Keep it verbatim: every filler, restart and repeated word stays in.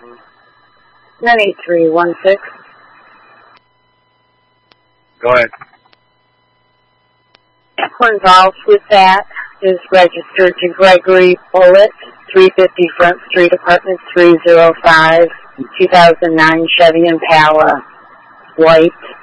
nine eight three one six. Go ahead. Who involved with that is registered to Gregory Bullitt, three fifty Front Street, Apartment three oh five, two thousand nine Chevy Impala, white.